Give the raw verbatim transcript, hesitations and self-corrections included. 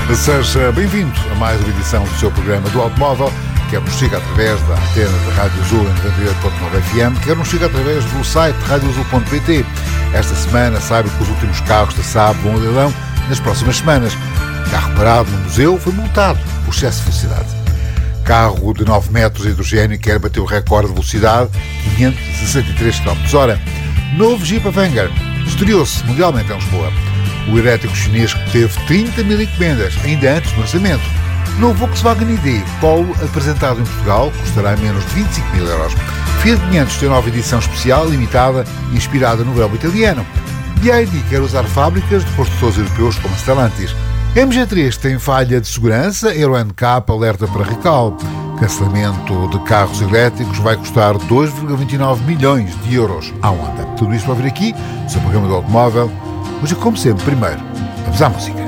Seja bem-vindo a mais uma edição do seu programa do automóvel, quer nos siga através da antena da Rádio Azul em noventa e oito ponto nove F M, quer nos siga através do site rádio azul ponto pt. Esta semana saiba que os últimos carros da Saab vão a leilão nas próximas semanas. Carro parado no museu foi multado por excesso de velocidade. Carro de nove metros de hidrogênio quer bater o recorde de velocidade, quinhentos e sessenta e três quilómetros por hora. Novo Jeep Avenger estreou-se mundialmente em Lisboa. O elétrico chinês que teve trinta mil encomendas, ainda antes do lançamento. Novo Volkswagen I D Polo, apresentado em Portugal, custará menos de vinte e cinco mil euros. Fiat quinhentos tem nova edição especial, limitada, inspirada no verbo italiano. B Y D quer usar fábricas de construtores europeus como a Stellantis. M G três tem falha de segurança, Euro N C A P alerta para recall. Cancelamento de carros elétricos vai custar dois vírgula vinte e nove milhões de euros à Honda. Tudo isto para vir aqui, no seu programa do automóvel. Hoje, como sempre, primeiro, vamos à música.